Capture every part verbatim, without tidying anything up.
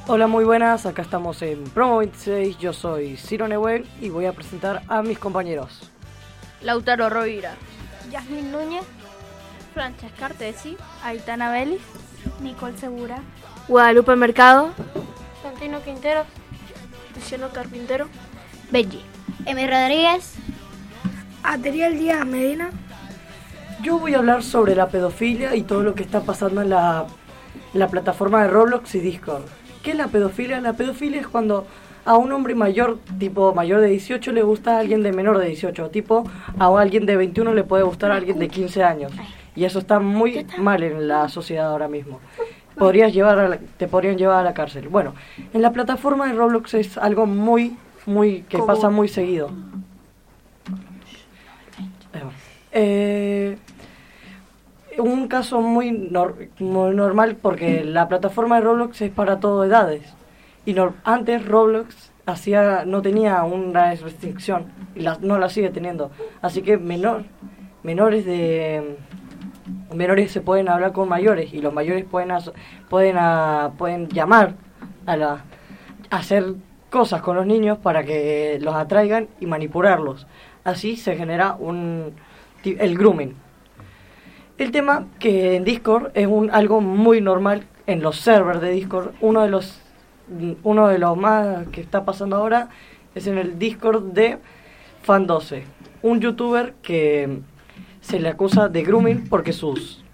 Hola, muy buenas, acá estamos en Promo veintiséis, yo soy Ciro Nehuen y voy a presentar a mis compañeros. Lautaro Rovira, Yasmin Núñez, Francesca Artesi, Aitana Vélez, Nicole Segura, Guadalupe Mercado, Santino Quintero, Luciano Carpintero, Benji, Emi Rodríguez, Adriel Díaz Medina. Yo voy a hablar sobre la pedofilia y todo lo que está pasando en la, en la plataforma de Roblox y Discord. ¿Qué es la pedofilia? La pedofilia es cuando a un hombre mayor, tipo mayor de dieciocho, le gusta a alguien de menor de dieciocho. Tipo, a alguien de veintiuno le puede gustar a alguien de quince años. Y eso está muy mal en la sociedad ahora mismo. Podrías llevar a la, te podrían llevar a la cárcel. Bueno, en la plataforma de Roblox es algo muy, muy, que pasa muy seguido. Eh... Un caso muy, nor- muy normal porque la plataforma de Roblox es para todas edades y no, antes Roblox hacía no tenía una restricción y la, no la sigue teniendo, así que menor menores de menores se pueden hablar con mayores y los mayores pueden as- pueden a, pueden llamar a la a hacer cosas con los niños para que los atraigan y manipularlos. Así se genera un el grooming. El tema que en Discord es un algo muy normal en los servers de Discord. Uno de los uno de los más que está pasando ahora es en el Discord de Fan doce, un youtuber que se le acusa de grooming porque sus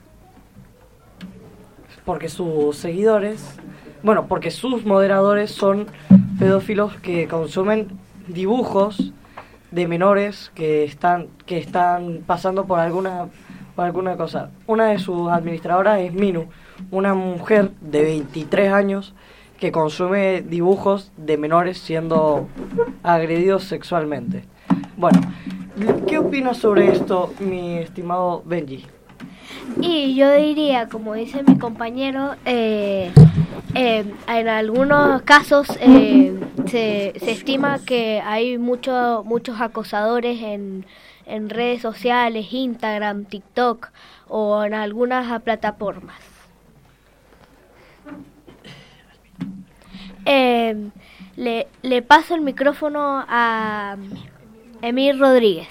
porque sus seguidores, bueno, porque sus moderadores son pedófilos que consumen dibujos de menores que están que están pasando por alguna por alguna cosa. Una de sus administradoras es Minu, una mujer de veintitrés años que consume dibujos de menores siendo agredidos sexualmente. Bueno, ¿qué opinas sobre esto, mi estimado Benji? y yo diría, como dice mi compañero, eh, eh, en algunos casos eh, se, se estima que hay mucho, muchos acosadores en en redes sociales, Instagram, TikTok o en algunas plataformas. Eh, le, le paso el micrófono a Emir Rodríguez.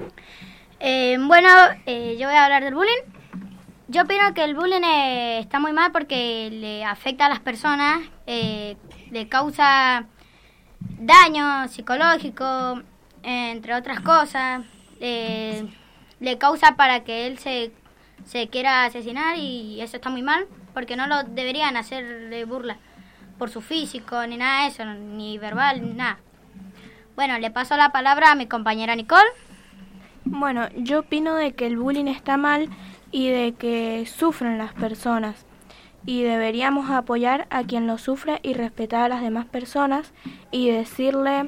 Eh, bueno, eh, yo voy a hablar del bullying. Yo opino que el bullying eh, está muy mal porque le afecta a las personas, eh, le causa daño psicológico, eh, entre otras cosas. Eh, le causa para que él se, se quiera asesinar y eso está muy mal porque no lo deberían hacer de burla por su físico ni nada de eso, ni verbal, ni nada. Bueno, le paso la palabra a mi compañera Nicole. Bueno, yo opino de que el bullying está mal y de que sufren las personas y deberíamos apoyar a quien lo sufre y respetar a las demás personas y decirle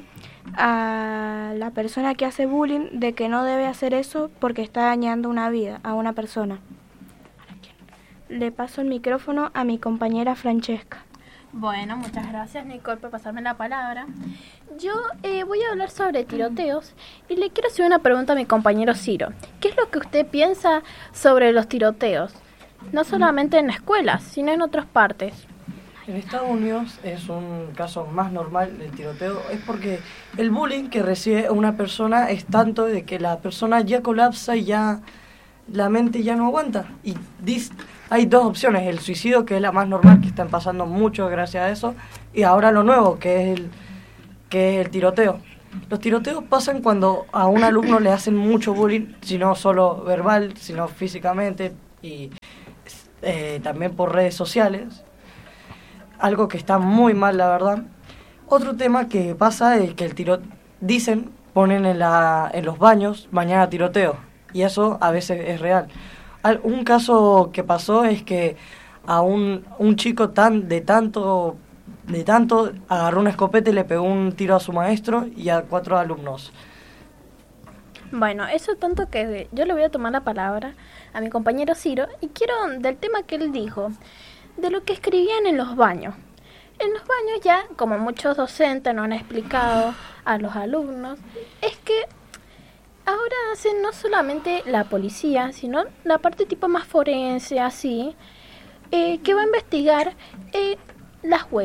a la persona que hace bullying de que no debe hacer eso porque está dañando una vida a una persona. Le paso el micrófono a mi compañera Francesca. Bueno, muchas gracias Nicole por pasarme la palabra. Yo eh, voy a hablar sobre tiroteos y le quiero hacer una pregunta a mi compañero Ciro. ¿Qué es lo que usted piensa sobre los tiroteos? No solamente en la escuela, sino en otras partes. En Estados Unidos es un caso más normal del tiroteo, es porque el bullying que recibe una persona es tanto de que la persona ya colapsa y ya la mente ya no aguanta. Y dis, hay dos opciones, el suicidio, que es la más normal, que están pasando mucho gracias a eso, y ahora lo nuevo, que es el, que es el tiroteo. Los tiroteos pasan cuando a un alumno le hacen mucho bullying, si no solo verbal, sino físicamente y eh, también por redes sociales. Algo que está muy mal, la verdad. Otro tema que pasa es que el tiro dicen, ponen en la en los baños mañana tiroteo, y eso a veces es real. Al, un caso que pasó es que a un un chico tan de tanto de tanto agarró una escopeta y le pegó un tiro a su maestro y a cuatro alumnos. Bueno, eso tanto que yo le voy a tomar la palabra a mi compañero Ciro y quiero del tema que él dijo, de lo que escribían en los baños. En los baños ya, como muchos docentes nos han explicado a los alumnos, es que ahora hacen no solamente la policía, sino la parte tipo más forense, así, eh, que va a investigar eh, las huellas.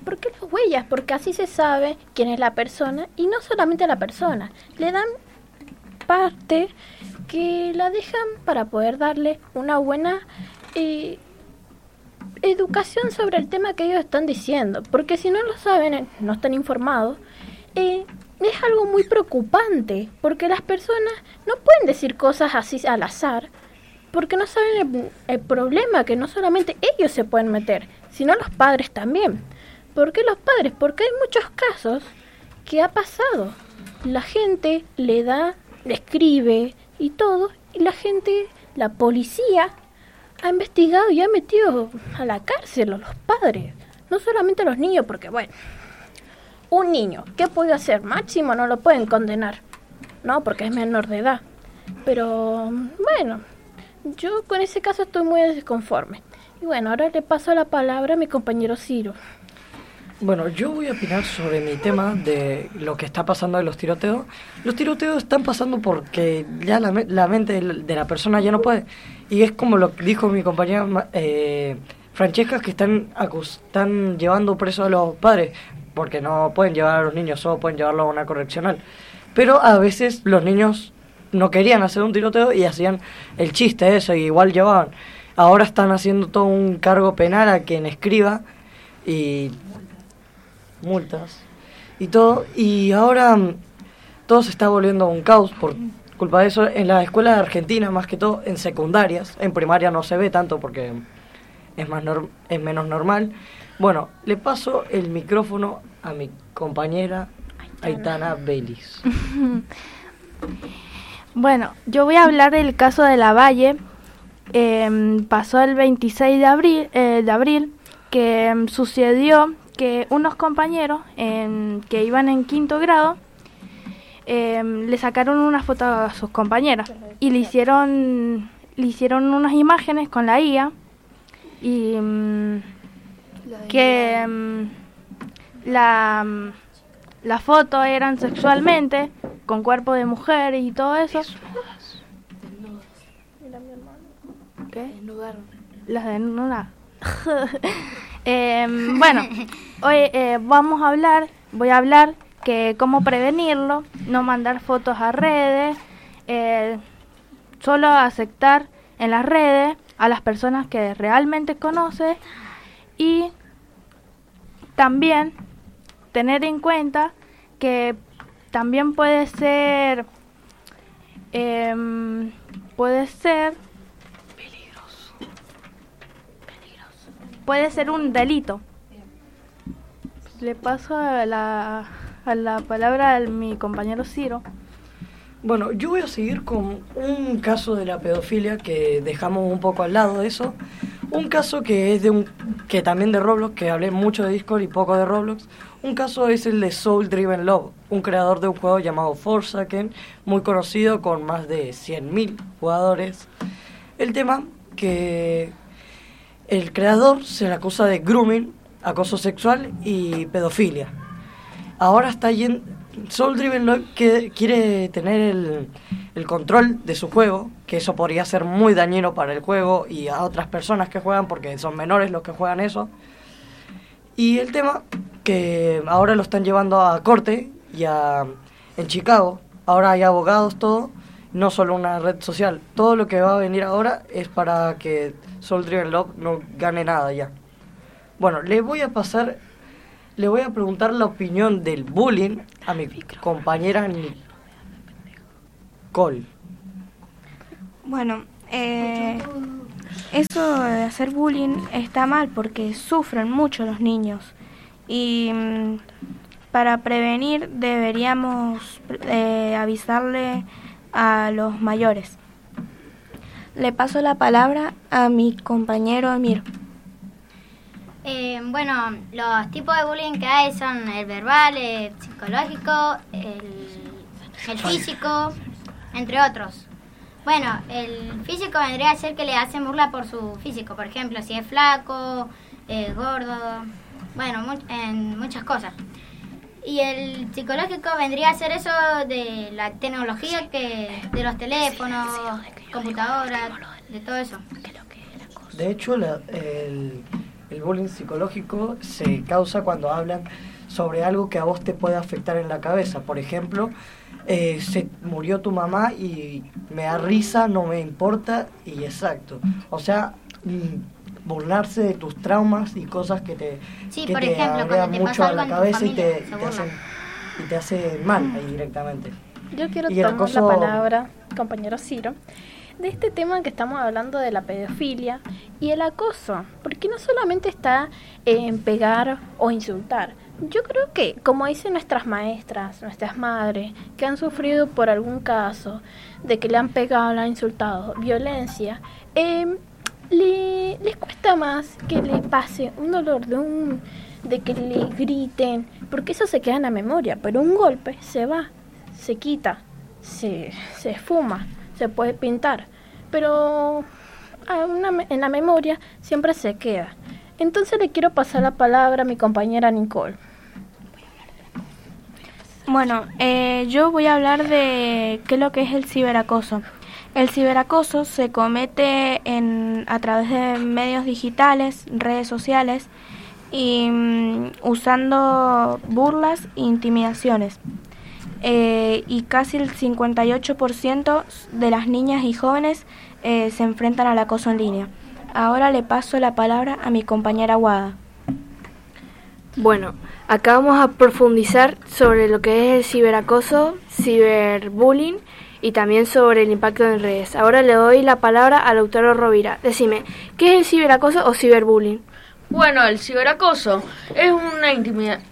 ¿Por qué las huellas? Porque así se sabe quién es la persona y no solamente a la persona. Le dan parte que la dejan para poder darle una buena eh, educación sobre el tema que ellos están diciendo. Porque si no lo saben, no están informados, eh, es algo muy preocupante. Porque las personas no pueden decir cosas así al azar. Porque no saben el, el problema que no solamente ellos se pueden meter, sino los padres también. ¿Por qué los padres? Porque hay muchos casos que ha pasado. La gente le da, le escribe y todo, y la gente, la policía, ha investigado y ha metido a la cárcel a los padres. No solamente a los niños, porque bueno, un niño, ¿qué puede hacer? Máximo no lo pueden condenar, ¿no? Porque es menor de edad. Pero bueno, yo con ese caso estoy muy desconforme. Y bueno, ahora le paso la palabra a mi compañero Ciro. Bueno, yo voy a opinar sobre mi tema de lo que está pasando de los tiroteos. Los tiroteos están pasando porque ya la, la mente de la persona ya no puede. Y es como lo que dijo mi compañera eh, Francesca, que están, están llevando presos a los padres, porque no pueden llevar a los niños, solo pueden llevarlos a una correccional. Pero a veces los niños no querían hacer un tiroteo y hacían el chiste ese, y igual llevaban. Ahora están haciendo todo un cargo penal a quien escriba y multas y todo, y ahora um, todo se está volviendo un caos por culpa de eso en las escuelas de Argentina, más que todo en secundarias. En primaria no se ve tanto porque es más norm- es menos normal. Bueno, le paso el micrófono a mi compañera Aitana Vélez. Bueno, yo voy a hablar del caso de Lavalle. Eh, pasó el veintiséis de abril, eh, de abril que eh, sucedió que unos compañeros en, que iban en quinto grado eh, le sacaron una foto a sus compañeras y le hicieron le hicieron unas imágenes con la I A y um, que um, la um, la foto eran sexualmente con cuerpo de mujer y todo eso. ¿Qué? Las desnudaron. Eh, bueno, hoy eh, vamos a hablar, voy a hablar que cómo prevenirlo, no mandar fotos a redes, eh, solo aceptar en las redes a las personas que realmente conoces y también tener en cuenta que también puede ser, eh, puede ser puede ser un delito. Le paso a la, a la palabra a mi compañero Ciro. Bueno, yo voy a seguir con un caso de la pedofilia que dejamos un poco al lado de eso. Un caso que es de un que también de Roblox, que hablé mucho de Discord y poco de Roblox. Un caso es el de Soul Driven Love, un creador de un juego llamado Forsaken, muy conocido con más de cien mil jugadores. El tema que el creador se le acusa de grooming, acoso sexual y pedofilia. Ahora está yendo, Soul Driven Love que quiere tener el, el control de su juego, que eso podría ser muy dañino para el juego y a otras personas que juegan, porque son menores los que juegan eso. Y el tema que ahora lo están llevando a corte y a, en Chicago, ahora hay abogados, todo, no solo una red social. Todo lo que va a venir ahora es para que Soul Driven Love no gane nada ya. Bueno, le voy a pasar, le voy a preguntar la opinión del bullying a mi compañera Nicole. Bueno, eh, eso de hacer bullying está mal porque sufren mucho los niños y mm, para prevenir deberíamos eh, avisarle a los mayores. Le paso la palabra a mi compañero Amir. Eh, bueno, los tipos de bullying que hay son el verbal, el psicológico, el, el físico, entre otros. Bueno, el físico vendría a ser que le hacen burla por su físico, por ejemplo, si es flaco, eh, gordo, bueno, mu- en muchas cosas. Y el psicológico vendría a ser eso de la tecnología, que de los teléfonos, computadoras, de todo eso. De hecho, la, el, el bullying psicológico se causa cuando hablan sobre algo que a vos te puede afectar en la cabeza. Por ejemplo, eh, se murió tu mamá y me da risa, no me importa, y exacto. O sea, burlarse de tus traumas y cosas que te, sí, que por te ejemplo, agregan cuando te mucho pasa a la algo en tu cabeza y familia, te, se y te burlan. hacen y te hace mal ahí directamente. Yo quiero Y el tomar acoso- la palabra, compañero Ciro, de este tema que estamos hablando de la pedofilia y el acoso, porque no solamente está en pegar o insultar. Yo creo que, como dicen nuestras maestras, nuestras madres, que han sufrido por algún caso de que le han pegado, le han insultado, violencia, eh, le, les cuesta más que le pase un dolor de un de que le griten, porque eso se queda en la memoria, pero un golpe se va, se quita, se, se esfuma, se puede pintar, pero a una, en la memoria siempre se queda. Entonces le quiero pasar la palabra a mi compañera Nicole. Bueno, eh, yo voy a hablar de qué es lo que es el ciberacoso. El ciberacoso se comete en, a través de medios digitales, redes sociales, y um, usando burlas e intimidaciones. Eh, y casi el cincuenta y ocho por ciento de las niñas y jóvenes eh, se enfrentan al acoso en línea. Ahora le paso la palabra a mi compañera Guada. Bueno, acá vamos a profundizar sobre lo que es el ciberacoso, ciberbullying y también sobre el impacto en redes. Ahora le doy la palabra al autor Rovira. Decime, ¿qué es el ciberacoso o ciberbullying? Bueno, el ciberacoso es una intimidación.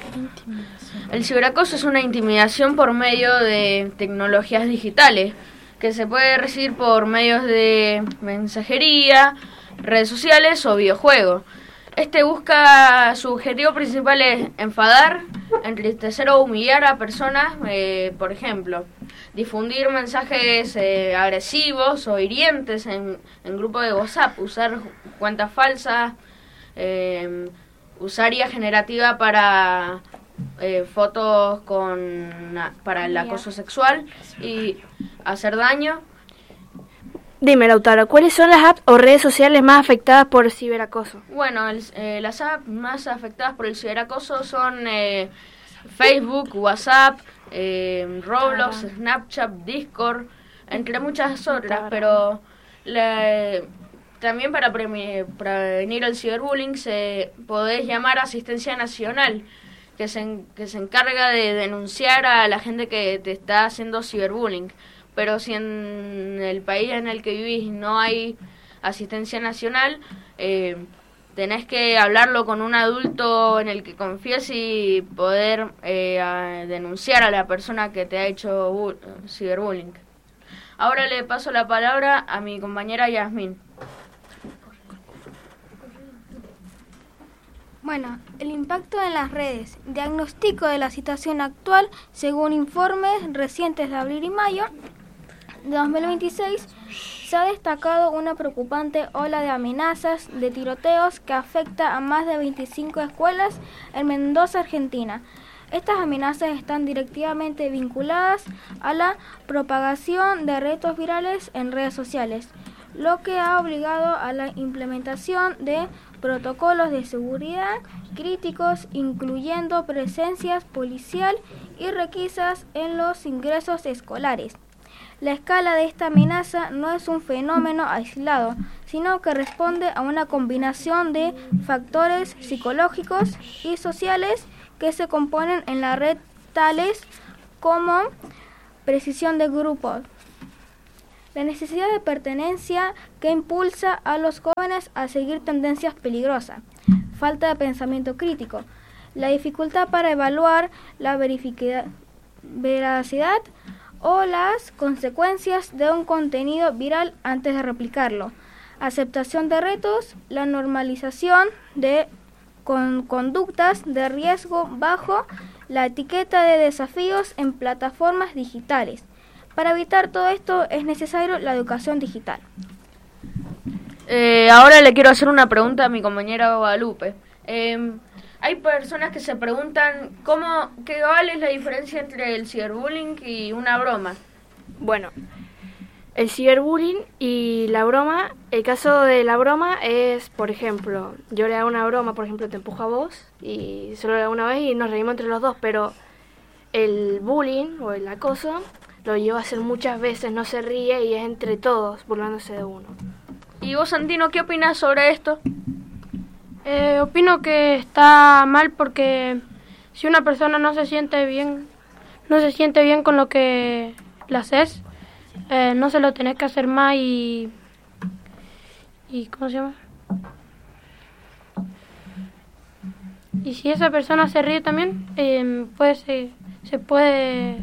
El ciberacoso es una intimidación por medio de tecnologías digitales que se puede recibir por medios de mensajería, redes sociales o videojuegos. Este busca, su objetivo principal es enfadar, entristecer o humillar a personas, eh, por ejemplo, difundir mensajes eh, agresivos o hirientes en, en grupos de WhatsApp, usar cuentas falsas, eh, usar I A generativa para eh, fotos con para el acoso sexual y hacer daño. Dime, Lautaro, ¿cuáles son las apps o redes sociales más afectadas por el ciberacoso? Bueno, el, eh, las apps más afectadas por el ciberacoso son eh, Facebook, WhatsApp, eh, Roblox, Snapchat, Discord, entre muchas otras, pero la, también para premi- prevenir el ciberbullying se podés llamar a Asistencia Nacional, que se, en- que se encarga de denunciar a la gente que te está haciendo ciberbullying. Pero si en el país en el que vivís no hay asistencia nacional, eh, tenés que hablarlo con un adulto en el que confíes y poder eh, a denunciar a la persona que te ha hecho bu- ciberbullying. Ahora le paso la palabra a mi compañera Yasmín. Bueno, el impacto en las redes. Diagnóstico de la situación actual según informes recientes de abril y mayo de dos mil veintiséis. Se ha destacado una preocupante ola de amenazas de tiroteos que afecta a más de veinticinco escuelas en Mendoza, Argentina. Estas amenazas están directamente vinculadas a la propagación de retos virales en redes sociales, lo que ha obligado a la implementación de protocolos de seguridad críticos, incluyendo presencias policial y requisas en los ingresos escolares. La escala de esta amenaza no es un fenómeno aislado, sino que responde a una combinación de factores psicológicos y sociales que se componen en la red, tales como precisión de grupos, la necesidad de pertenencia que impulsa a los jóvenes a seguir tendencias peligrosas, falta de pensamiento crítico, la dificultad para evaluar la verifica- veracidad o las consecuencias de un contenido viral antes de replicarlo, aceptación de retos, la normalización de con conductas de riesgo bajo la etiqueta de desafíos en plataformas digitales. Para evitar todo esto es necesario la educación digital. Eh, ahora le quiero hacer una pregunta a mi compañera Guadalupe. Eh, hay personas que se preguntan cómo, qué cuál es la diferencia entre el ciberbullying y una broma. Bueno, el ciberbullying y la broma. El caso de la broma es, por ejemplo, yo le hago una broma, por ejemplo, te empujo a vos y solo le hago una vez y nos reímos entre los dos, pero el bullying o el acoso lo lleva a hacer muchas veces, no se ríe y es entre todos burlándose de uno. ¿Y vos, Santino, qué opinás sobre esto? Eh, opino que está mal porque si una persona no se siente bien, no se siente bien con lo que le haces, eh, no se lo tenés que hacer más y... ¿Y cómo se llama? Y si esa persona se ríe también, eh, pues se, se puede...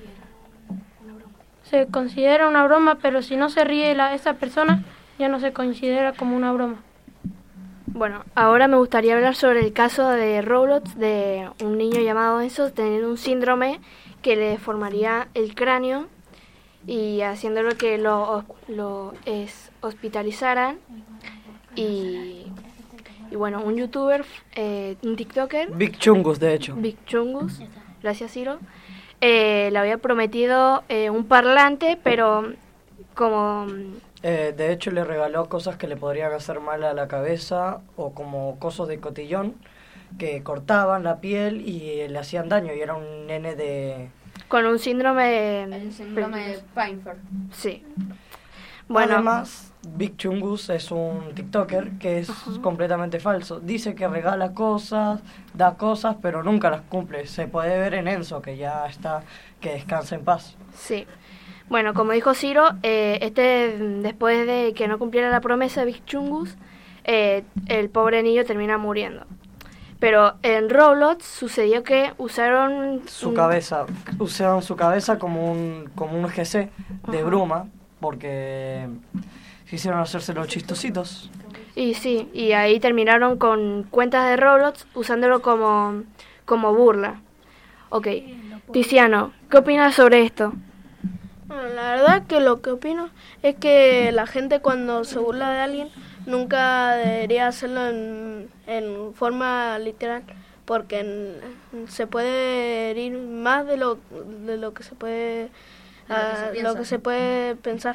Se considera una broma, pero si no se ríe la, esa persona, ya no se considera como una broma. Bueno, ahora me gustaría hablar sobre el caso de Roblox, de un niño llamado Enzo teniendo un síndrome que le deformaría el cráneo y haciéndolo que lo, lo es, hospitalizaran. Y, y bueno, un youtuber, eh, un tiktoker... Big Chungus, de hecho. Big Chungus, gracias Ciro. Eh, le había prometido eh, un parlante, pero como... Eh, de hecho le regaló cosas que le podrían hacer mal a la cabeza o como cosas de cotillón que cortaban la piel y le hacían daño y era un nene de... Con un síndrome... El síndrome de Painford. Sí. Bueno, además, Big Chungus es un tiktoker que es uh-huh. completamente falso. Dice que regala cosas, da cosas, pero nunca las cumple. Se puede ver en Enzo, que ya está, que descansa en paz. Sí. Bueno, como dijo Ciro, eh, este después de que no cumpliera la promesa de Big Chungus, eh, el pobre niño termina muriendo. Pero en Roblox sucedió que usaron... Su un... cabeza, usaron su cabeza como un, como un G C de uh-huh. bruma, porque quisieron hacerse los chistositos. Y sí, y ahí terminaron con cuentas de Roblox usándolo como, como burla. Ok, Tiziano, ¿qué opinas sobre esto? Bueno, la verdad que lo que opino es que la gente cuando se burla de alguien nunca debería hacerlo en, en forma literal, porque en, se puede herir más de lo de lo que se puede uh, lo que se puede pensar.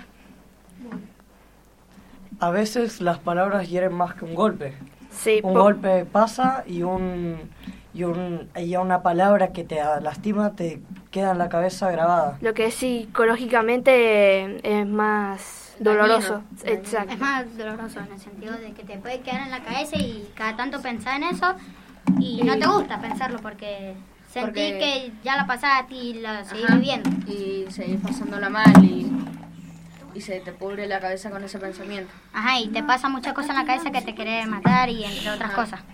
A veces las palabras hieren más que un golpe. Sí, un po- golpe pasa y un y un y una palabra que te lastima te queda en la cabeza grabada. Lo que es psicológicamente es más doloroso. Dañino. Exacto. Es más doloroso en el sentido de que te puede quedar en la cabeza y cada tanto pensar en eso y, y no te gusta pensarlo porque sentís porque... que ya la pasaste y la seguís Ajá. viviendo. Y seguís pasándola mal y, y se te pudre la cabeza con ese pensamiento. Ajá, y te pasa muchas cosas en la cabeza que te querés matar y entre otras Ajá. cosas.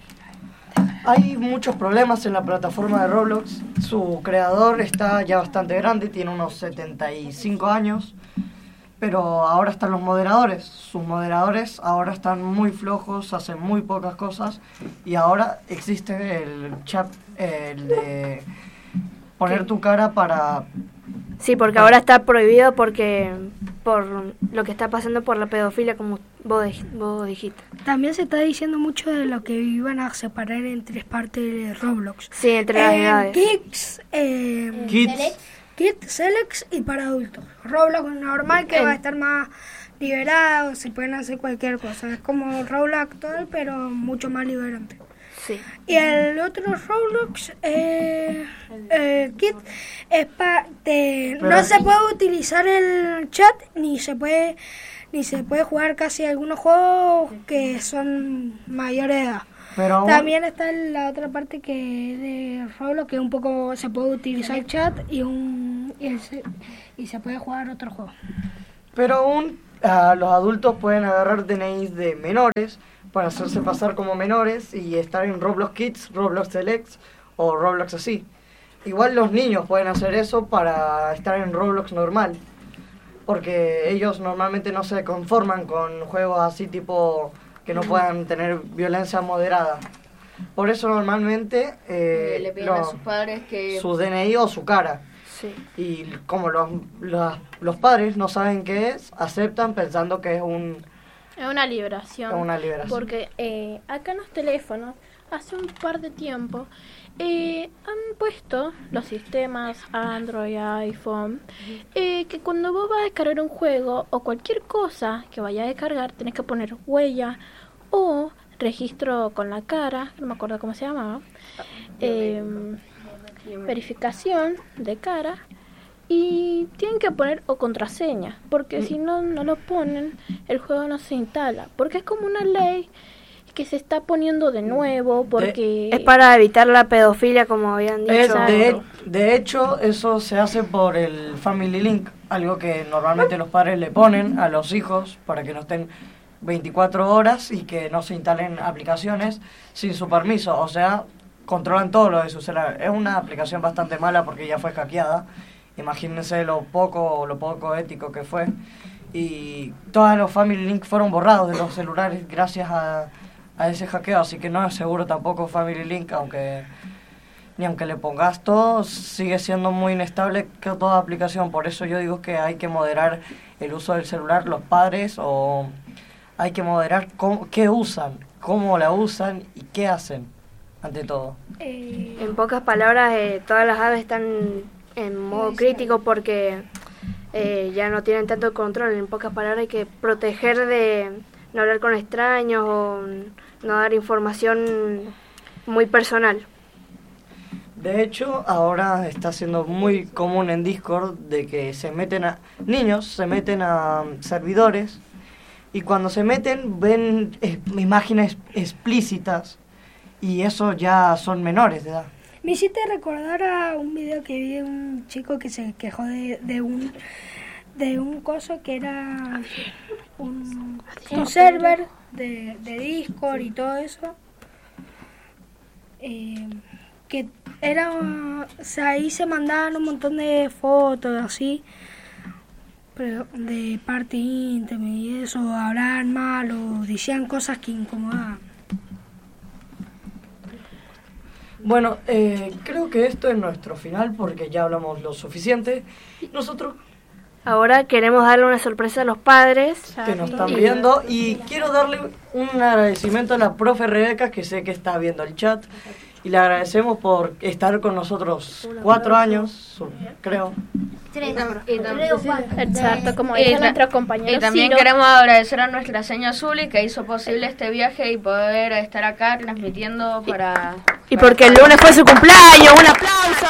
Hay muchos problemas en la plataforma de Roblox. Su creador está ya bastante grande, tiene unos setenta y cinco años, pero ahora están los moderadores. Sus moderadores ahora están muy flojos, hacen muy pocas cosas y ahora existe el chat, el de poner tu cara para... Sí, porque ahora está prohibido porque por lo que está pasando por la pedofilia, como vos, vos dijiste. También se está diciendo mucho de lo que iban a separar en tres partes de Roblox. Sí, entre las Eh, edades. Kids, eh, Kids. Kids, Selects y para adultos. Roblox normal que En- va a estar más liberado, se pueden hacer cualquier cosa. Es como Roblox actual, pero mucho más liberante. Sí. Y el otro Roblox, eh, eh, Kids, es para... Pero- no se puede utilizar el chat, ni se puede ni se puede jugar casi algunos juegos que son mayores de edad. Pero aún- También está la otra parte que es de Roblox, que un poco se puede utilizar el chat y un y, el- y se puede jugar otro juego. Pero aún ah, los adultos pueden agarrar D N Is de menores para hacerse pasar como menores y estar en Roblox Kids, Roblox Selects o Roblox así. Igual los niños pueden hacer eso para estar en Roblox normal, porque ellos normalmente no se conforman con juegos así tipo que no puedan tener violencia moderada. Por eso normalmente eh, Eh, le piden lo- a sus padres que... su D N I o su cara. Sí. Y como los, los, los padres no saben qué es, aceptan pensando que es un, Es una liberación. una liberación. Porque eh, acá en los teléfonos hace un par de tiempo eh, han puesto los sistemas Android, iPhone, eh, que cuando vos vas a descargar un juego o cualquier cosa que vayas a descargar, tenés que poner huella o registro con la cara, no me acuerdo cómo se llamaba, eh, verificación de cara, y tienen que poner o contraseña, porque si no, no lo ponen, el juego no se instala, porque es como una ley que se está poniendo de nuevo, porque... Es para evitar la pedofilia, como habían dicho. Es de, de hecho, eso se hace por el Family Link, algo que normalmente los padres le ponen a los hijos para que no estén veinticuatro horas y que no se instalen aplicaciones sin su permiso. O sea, controlan todo lo de su celular. Es una aplicación bastante mala porque ya fue hackeada. Imagínense lo poco, lo poco ético que fue. Y todos los Family Link fueron borrados de los celulares gracias a, a ese hackeo. Así que no es seguro tampoco Family Link, aunque ni aunque le pongas todo, sigue siendo muy inestable que toda aplicación. Por eso yo digo que hay que moderar el uso del celular los padres, o hay que moderar cómo, qué usan, cómo la usan y qué hacen, ante todo. Eh, en pocas palabras, eh, todas las apps están en modo crítico porque eh, ya no tienen tanto control. En pocas palabras, hay que proteger de no hablar con extraños o no dar información muy personal. De hecho, ahora está siendo muy común en Discord de que se meten a niños, se meten a servidores, y cuando se meten ven eh, imágenes explícitas, y eso ya son menores de edad. Me hiciste recordar a un video que vi de un chico que se quejó de, de un de un coso que era un, un server de, de Discord y todo eso, eh, que era, o sea, ahí se mandaban un montón de fotos así, pero de parte íntima y eso, hablaban mal o decían cosas que incomodaban. Bueno, eh, creo que esto es nuestro final porque ya hablamos lo suficiente. Nosotros ahora queremos darle una sorpresa a los padres que nos están viendo, y quiero darle un agradecimiento a la profe Rebeca, que sé que está viendo el chat, y le agradecemos por estar con nosotros cuatro años, creo. Tres. Exacto, como Y, dice ta- nuestro compañero y también Ciro. queremos agradecer a nuestra señora Zuli, que hizo posible este viaje y poder estar acá transmitiendo para... Y porque el lunes fue su cumpleaños. ¡Un aplauso!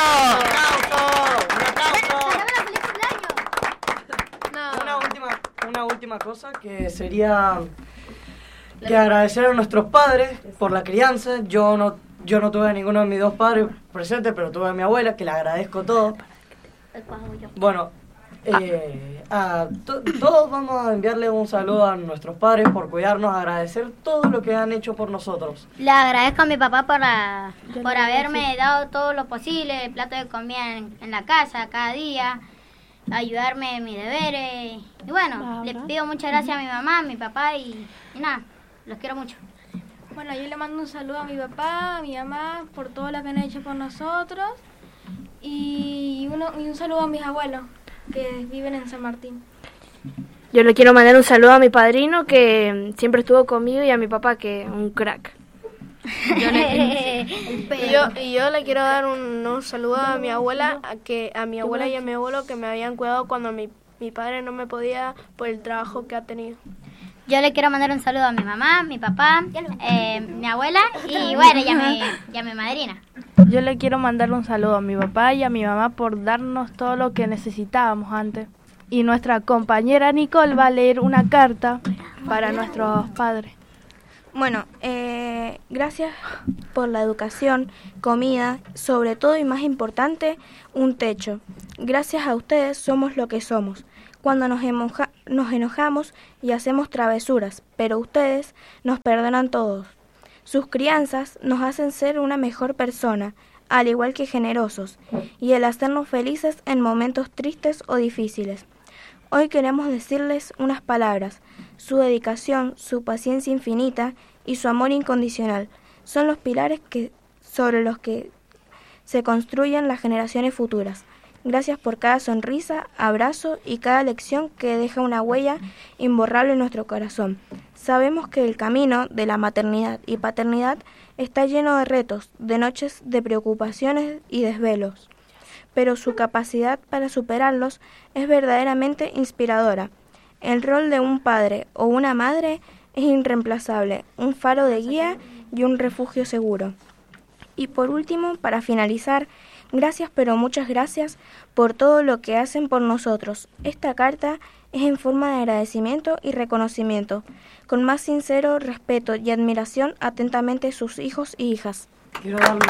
Una última, una última cosa que sería que agradecer a nuestros padres por la crianza. Yo no, yo no tuve a ninguno de mis dos padres presentes, pero tuve a mi abuela, que le agradezco todo. Bueno, eh, a to- todos vamos a enviarle un saludo a nuestros padres por cuidarnos, agradecer todo lo que han hecho por nosotros. Le agradezco a mi papá por, la- por haberme dado todo lo posible, el plato de comida en, en la casa cada día, ayudarme en mis deberes. Y bueno, le pido muchas gracias a mi mamá, a mi papá y, y nada, los quiero mucho. Bueno, yo le mando un saludo a mi papá, a mi mamá, por todo lo que han hecho por nosotros. Y, uno, y un saludo a mis abuelos, que viven en San Martín. Yo le quiero mandar un saludo a mi padrino, que siempre estuvo conmigo, y a mi papá, que es un crack. Yo le, y, yo, y yo le quiero dar un, un saludo a mi abuela, a, que, a mi abuela y a mi abuelo, que me habían cuidado cuando mi, mi padre no me podía por el trabajo que ha tenido. Yo le quiero mandar un saludo a mi mamá, mi papá, eh, mi abuela y bueno, y a mi, y a mi madrina. Yo le quiero mandar un saludo a mi papá y a mi mamá por darnos todo lo que necesitábamos antes. Y nuestra compañera Nicole va a leer una carta para nuestros padres. Bueno, eh, gracias por la educación, comida, sobre todo y más importante, un techo. Gracias a ustedes somos lo que somos. Cuando nos, emoja- nos enojamos y hacemos travesuras, pero ustedes nos perdonan todos. Sus crianzas nos hacen ser una mejor persona, al igual que generosos, y el hacernos felices en momentos tristes o difíciles. Hoy queremos decirles unas palabras. Su dedicación, su paciencia infinita y su amor incondicional son los pilares que, sobre los que se construyen las generaciones futuras. Gracias por cada sonrisa, abrazo y cada lección que deja una huella imborrable en nuestro corazón. Sabemos que el camino de la maternidad y paternidad está lleno de retos, de noches de preocupaciones y desvelos, pero su capacidad para superarlos es verdaderamente inspiradora. El rol de un padre o una madre es irreemplazable, un faro de guía y un refugio seguro. Y por último, para finalizar, gracias pero muchas gracias por todo lo que hacen por nosotros. Esta carta es en forma de agradecimiento y reconocimiento. Con más sincero respeto y admiración, atentamente sus hijos y hijas. Quiero darle...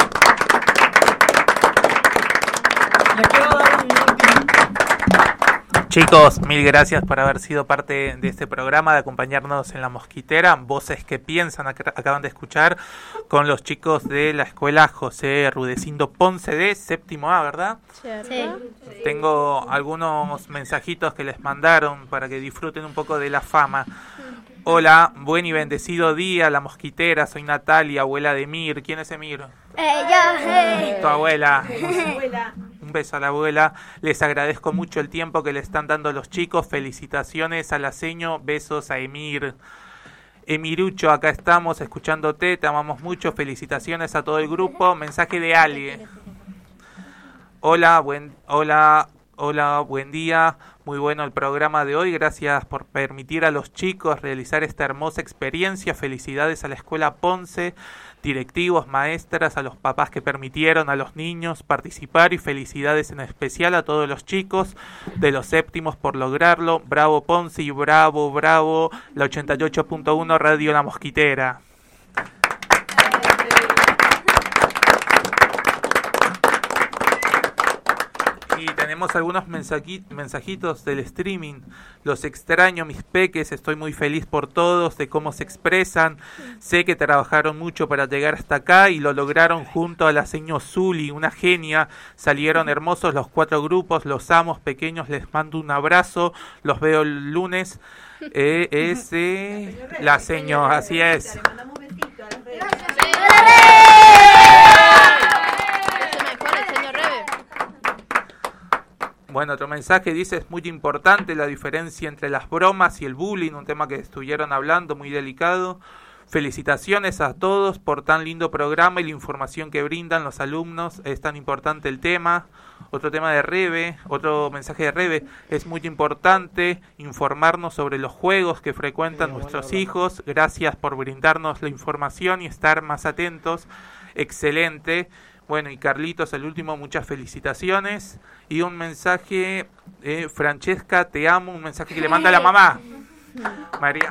Le quiero dar un último... Chicos, mil gracias por haber sido parte de este programa, de acompañarnos en La Mosquitera. Voces que piensan, ac- acaban de escuchar con los chicos de la escuela José Rudecindo Ponce de séptimo A, ¿verdad? Sí. Tengo algunos mensajitos que les mandaron para que disfruten un poco de la fama. Hola, buen y bendecido día, La Mosquitera. Soy Natalia, abuela de Emir. ¿Quién es Emir? Eh, yo, eh. Tu abuela. Un beso a la abuela. Les agradezco mucho el tiempo que le están dando los chicos. Felicitaciones a la seño. Besos a Emir. Emirucho, acá estamos escuchándote. Te amamos mucho. Felicitaciones a todo el grupo. Mensaje de Ali. Hola, buen, hola, hola, buen día. Muy bueno el programa de hoy. Gracias por permitir a los chicos realizar esta hermosa experiencia. Felicidades a la Escuela Ponce, directivos, maestras, a los papás que permitieron a los niños participar y felicidades en especial a todos los chicos de los séptimos por lograrlo. Bravo Ponce y bravo, bravo la ochenta y ocho punto uno Radio La Mosquitera. Y tenemos algunos mensaji- mensajitos del streaming. Los extraño, mis peques. Estoy muy feliz por todos, de cómo se expresan. Sé que trabajaron mucho para llegar hasta acá y lo lograron junto a la señora Zuli, una genia. Salieron hermosos los cuatro grupos. Los amos pequeños, les mando un abrazo. Los veo el lunes. Eh, es eh, la señora, así es. Bueno, otro mensaje dice, es muy importante la diferencia entre las bromas y el bullying, un tema que estuvieron hablando, muy delicado. Felicitaciones a todos por tan lindo programa y la información que brindan los alumnos, es tan importante el tema. Otro tema de Rebe, otro mensaje de Rebe, es muy importante informarnos sobre los juegos que frecuentan nuestros hijos. Gracias por brindarnos la información y estar más atentos. Excelente. Bueno, y Carlitos, el último, muchas felicitaciones. Y un mensaje, eh, Francesca, te amo, un mensaje que le manda la mamá. María.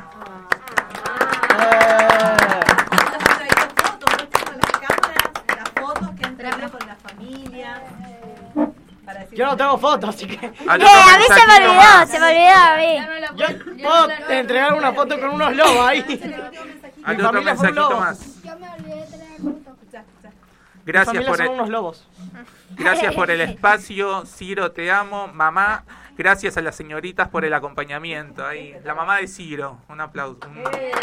Yo no tengo fotos, así que... Ah, eh, a mí se me olvidó, se me olvidó a mí. Yo puedo entregar una foto con unos lobos ahí. Hay otro mensajito más. Yo me olvidé de tener fotos. Gracias por el... unos lobos. Gracias por el espacio, Ciro, te amo, mamá. Gracias a las señoritas por el acompañamiento. Ahí, la mamá de Ciro, un aplauso. Un...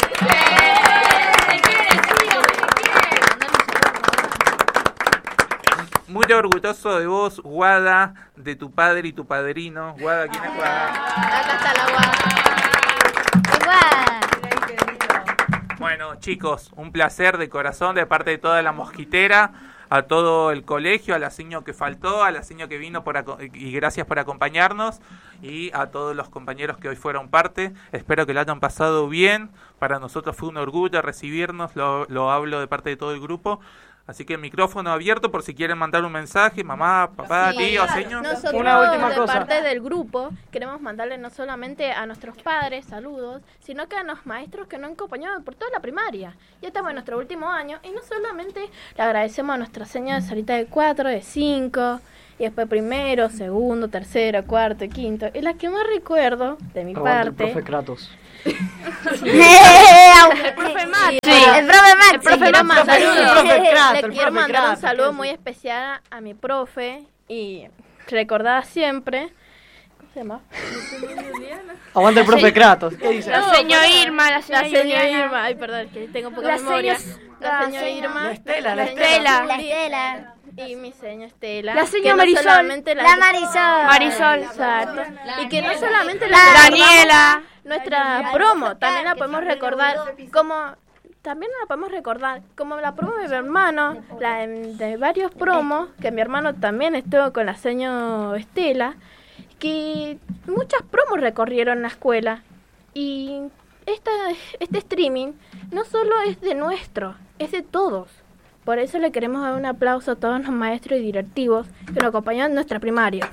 Muy orgulloso de vos, Guada, de tu padre y tu padrino. Guada, ¿quién es Guada? Acá está la Guada. Guada. Bueno, chicos, un placer de corazón de parte de toda la Mosquitera, a todo el colegio, a la seño que faltó, a la seño que vino por aco- y gracias por acompañarnos, y a todos los compañeros que hoy fueron parte. Espero que lo hayan pasado bien. Para nosotros fue un orgullo recibirnos, lo, lo hablo de parte de todo el grupo. Así que el micrófono abierto por si quieren mandar un mensaje, mamá, papá, Sí, tío, señor. Nosotros, Una última de cosa. parte del grupo, queremos mandarle no solamente a nuestros padres saludos, sino que a los maestros que nos han acompañado por toda la primaria. Ya estamos en nuestro último año y no solamente le agradecemos a nuestra señora Sarita de cuatro, de cinco, y después primero, segundo, tercero, cuarto, quinto. Y la que más recuerdo, de mi Aguante el parte... profe Kratos. el profe Max. Sí, el profe Max. El profe El Max. profe- el profe Kratos, Le el quiero profe mandar un Kratos, saludo ¿qué muy haces? especial a mi profe y recordada siempre. ¿Cómo se llama? Aguanta el profe Kratos. ¿Qué dice? La señora Irma, la La señora señora Irma. Irma. Ay, perdón, que tengo poca La memoria. señora- La la señora señora- Irma. La Estela, la señora Estela. La Estela. Y mi señora Estela. La que señora no Marisol. solamente La Marisol. Marisol. Exacto. Y que no solamente La la Daniela. nuestra promo, también la podemos recordar como también la podemos recordar, como la promo de mi hermano, la de, de varios promos, que mi hermano también estuvo con la señora Estela, que muchas promos recorrieron la escuela. Y esta, este streaming no solo es de nuestro, es de todos. Por eso le queremos dar un aplauso a todos los maestros y directivos que nos acompañaron en nuestra primaria.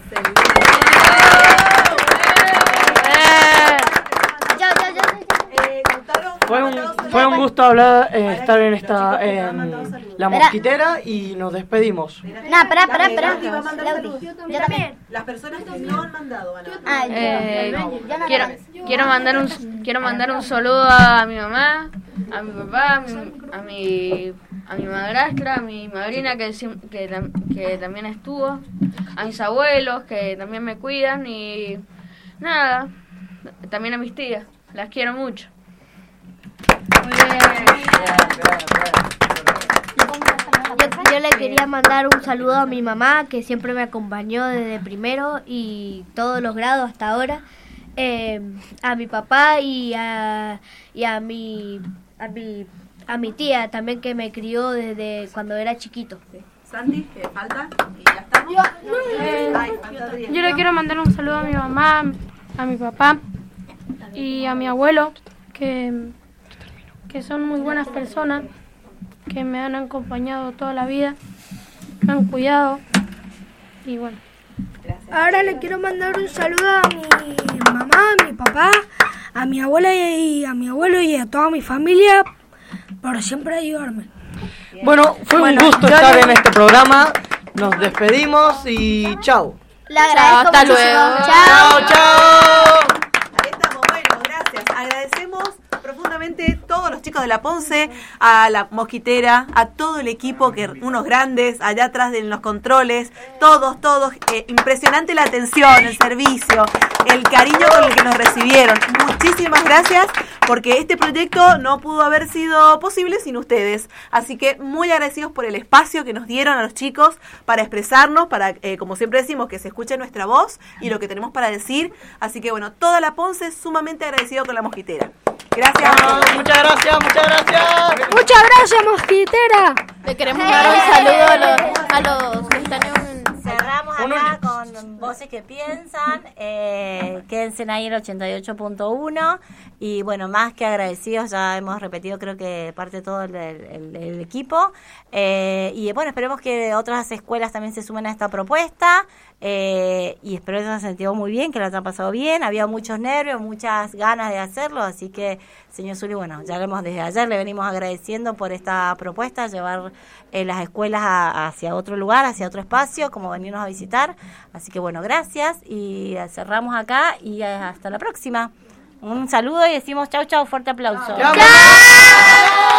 Fue un, fue un gusto hablar, eh, estar en esta en La Mosquitera y nos despedimos. No, espera, espera, espera. Yo también. Las personas que no han mandado van a ah, eh, quiero, quiero mandar un quiero mandar un saludo a mi mamá, a mi papá, a mi a mi, a mi madrastra, a mi madrina que, que, que también estuvo, a mis abuelos que también me cuidan y nada, también a mis tías, las quiero mucho. Yo, yo le quería mandar un saludo a mi mamá, que siempre me acompañó desde primero y todos los grados hasta ahora, eh, a mi papá y a, y a mi a mi a mi tía también, que me crió desde cuando era chiquito. Sandy, ¿qué falta? Y ya estamos. Eh, yo le quiero mandar un saludo a mi mamá, a mi papá y a mi abuelo, que que son muy buenas personas, que me han acompañado toda la vida, me han cuidado y bueno. Ahora le quiero mandar un saludo a mi mamá, a mi papá, a mi abuela y a mi abuelo y a toda mi familia por siempre ayudarme. Bueno, fue Bueno, un gusto yo estar le- en este programa. Nos despedimos y chao. Le agradezco Hasta muchísimo. luego. Chao. Chao, chao. Ahí estamos, bueno, gracias. Agradecemos profundamente a todos los chicos de La Ponce, a La Mosquitera, a todo el equipo, que unos grandes allá atrás de los controles, todos, todos, eh, impresionante la atención, el servicio, el cariño con el que nos recibieron. Muchísimas gracias, porque este proyecto no pudo haber sido posible sin ustedes. Así que muy agradecidos por el espacio que nos dieron a los chicos para expresarnos, para, eh, como siempre decimos, que se escuche nuestra voz y lo que tenemos para decir. Así que bueno, toda La Ponce sumamente agradecido con La Mosquitera. Gracias. Muchas gracias, muchas gracias. Muchas gracias, Mosquitera. Le queremos dar un saludo a los, a los que están en... Cerramos acá con Voces que Piensan. Eh, quédense ahí en el ochenta y ocho punto uno. Y bueno, más que agradecidos, ya hemos repetido creo que parte de todo el, el, el equipo. Eh, y bueno, esperemos que otras escuelas también se sumen a esta propuesta. Eh, y espero que se hayan sentido muy bien, que lo hayan pasado bien. Había muchos nervios, muchas ganas de hacerlo. Así que, señor Zuli, bueno, ya lo hemos desde ayer, le venimos agradeciendo por esta propuesta, llevar eh, las escuelas a, hacia otro lugar, hacia otro espacio, como venirnos a visitar. Así que bueno, gracias y cerramos acá y hasta la próxima. Un saludo y decimos chau chau, fuerte aplauso. ¡Chao!